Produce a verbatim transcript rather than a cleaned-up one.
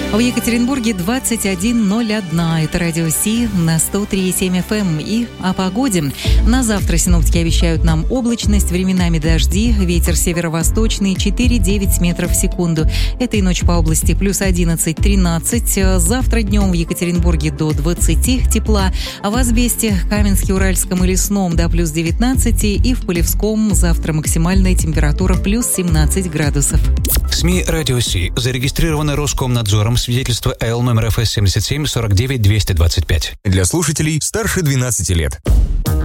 В Екатеринбурге двадцать один ноль один. Это радио Си на сто три и семь эф эм. И о погоде. На завтра синоптики обещают нам облачность, временами дожди, ветер северо-восточный четыре-девять метров в секунду. Этой ночью по области плюс одиннадцать-тринадцать. Завтра днем в Екатеринбурге до двадцати тепла, а в Азбесте, Каменске, Уральском и Лесном до плюс девятнадцати, и в Полевском завтра максимальная температура плюс семнадцать градусов. СМИ «Радио Си» зарегистрированы Роскомнадзором, свидетельство Эл номер эф эс семьдесят семь сорок девять двести двадцать пять. Для слушателей старше двенадцати лет.